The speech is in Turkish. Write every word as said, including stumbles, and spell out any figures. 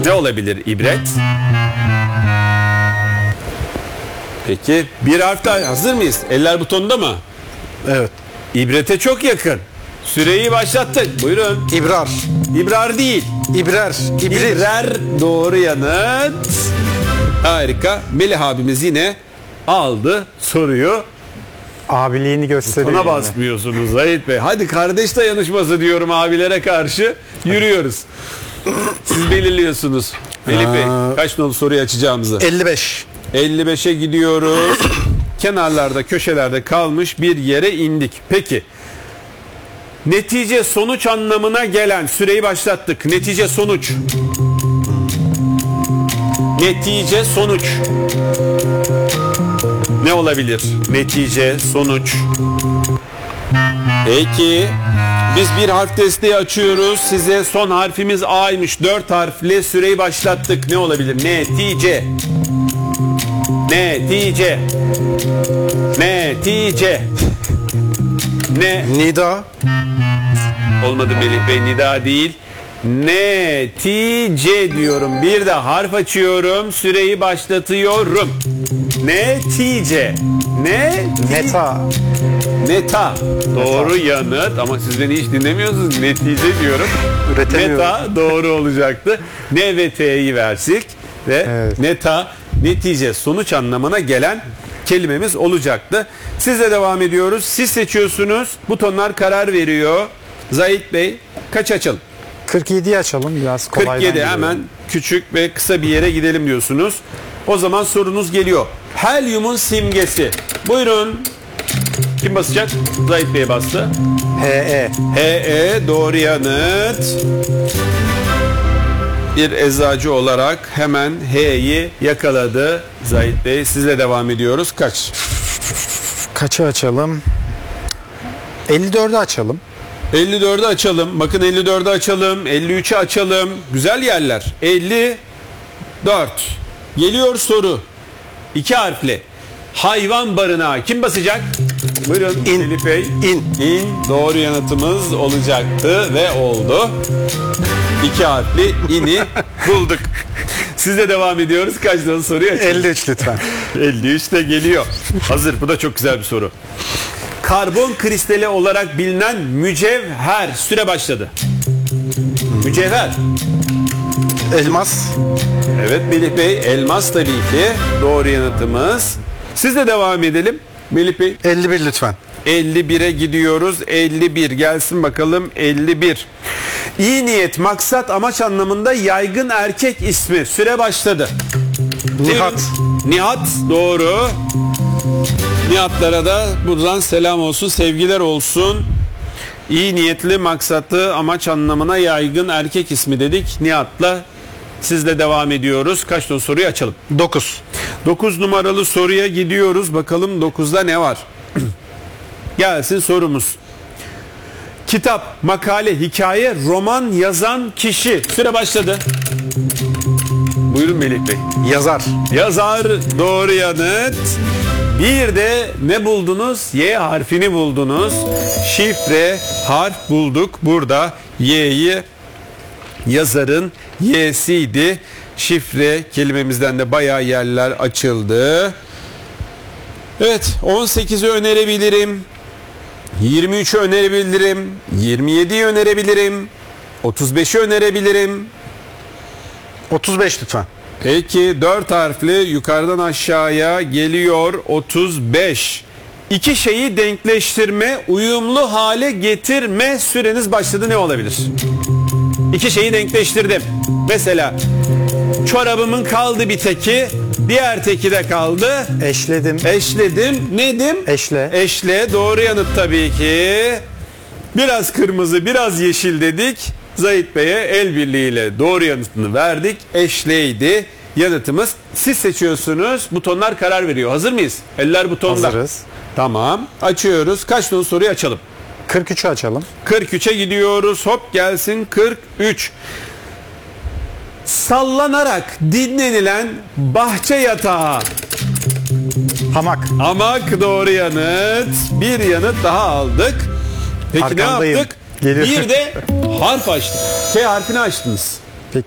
Ne olabilir ibret? Peki bir harf daha, hazır mıyız? Eller butonunda mı? Evet. İbrete çok yakın. Süreyi başlattık. Buyurun. İbrar. İbrar değil. İbrer. İbrir. İbrer doğru yanıt. Harika. Melih abimiz yine aldı soruyu. Abiliğini gösteriyor. Ona basmıyorsunuz Zahit Bey. Hadi kardeş dayanışması diyorum abilere karşı. Yürüyoruz. Siz belirliyorsunuz. Melih Bey kaç nolu soruyu açacağımızı? elli beş. elli beşe gidiyoruz. Kenarlarda, köşelerde kalmış bir yere indik. Peki. Netice, sonuç anlamına gelen, süreyi başlattık. Netice, sonuç. Netice, sonuç. Ne olabilir? Netice, sonuç. Peki. Biz bir harf desteği açıyoruz. Size son harfimiz A'ymış. Dört harfli süreyi başlattık. Ne olabilir? Netice. Netice. Netice. Ne? Nida. Olmadı Melih Bey, nida değil. Netice diyorum. Bir de harf açıyorum. Süreyi başlatıyorum. Netice. Ne? Neta. Neta. Doğru yanıt. Ama siz beni hiç dinlemiyorsunuz. Netice diyorum. Üretemiyorum. Neta doğru olacaktı. Ne ve T'yi versek ve Evet. neta, netice, sonuç anlamına gelen kelimemiz olacaktı. Sizle devam ediyoruz. Siz seçiyorsunuz. Butonlar karar veriyor. Zahit Bey kaç açalım? kırk yediyi açalım biraz kolaydan. kırk yedi gidelim. hemen küçük ve kısa bir yere gidelim diyorsunuz. O zaman sorunuz geliyor. Helyumun simgesi. Buyurun. Kim basacak? Zahit Bey bastı. He. He doğru yanıt. Bir eczacı olarak hemen H'yi yakaladı Zahit Bey. Sizle devam ediyoruz. Kaç? Kaçı açalım? elli dördü açalım. elli dördü açalım. Bakın elli dördü açalım. elli üçü açalım. Güzel yerler. elli dört. Geliyor soru. İki harfli. Hayvan barınağı. Kim basacak? Buyurun. İn. Elif Bey. İn. İn. Doğru yanıtımız olacaktı ve oldu. İki harfli ini bulduk. Sizle devam ediyoruz. Kaç tane soruyu açalım? elli üç lütfen. elli üç de geliyor. Hazır. Bu da çok güzel bir soru. Karbon kristali olarak bilinen mücevher. Süre başladı. Mücevher. Elmas. Evet Melih Bey, elmas tabii ki doğru yanıtımız. Sizle devam edelim. Melih Bey, elli bir lütfen. elli bire gidiyoruz. elli bir gelsin bakalım. elli bir. İyi niyet, maksat, amaç anlamında yaygın erkek ismi. Süre başladı. Nihat. Buyurun. Nihat doğru. Nihatlara da buradan selam olsun, sevgiler olsun. İyi niyetli, maksatlı, amaç anlamına yaygın erkek ismi dedik. Nihat'la sizle devam ediyoruz. Kaç tane soruyu açalım? dokuz. dokuz numaralı soruya gidiyoruz. Bakalım dokuzda ne var? Gelsin sorumuz. Kitap, makale, hikaye, roman yazan kişi. Süre başladı. Buyurun Melih Bey. Yazar. Yazar doğru yanıt. Bir de ne buldunuz? Y harfini buldunuz. Şifre harf bulduk. Burada Y'yi yazarın Y'siydi. Şifre kelimemizden de bayağı yerler açıldı. Evet, on sekizi önerebilirim. yirmi üçü önerebilirim. yirmi yediyi önerebilirim. otuz beşi önerebilirim. otuz beş lütfen. Peki dört harfli yukarıdan aşağıya geliyor otuz beş. İki şeyi denkleştirme, uyumlu hale getirme süreniz başladı. Ne olabilir? İki şeyi denkleştirdim. Mesela çorabımın kaldı bir teki, diğer teki de kaldı. Eşledim. Eşledim. Nedim? Eşle. Eşle. Doğru yanıt tabii ki. Biraz kırmızı, biraz yeşil dedik. Zahit Bey'e el birliğiyle doğru yanıtını verdik. Eşleydi yanıtımız. Siz seçiyorsunuz. Butonlar karar veriyor. Hazır mıyız? Eller butonda. Hazırız. Tamam. Açıyoruz. Kaç tane soruyu açalım? kırk üçü açalım. kırk üçe gidiyoruz. Hop gelsin kırk üç. Sallanarak dinlenilen bahçe yatağı. Hamak. Hamak doğru yanıt. Bir yanıt daha aldık. Peki Arkandayım. ne yaptık? Geliyor. Bir de harf açtık. K harfini açtınız.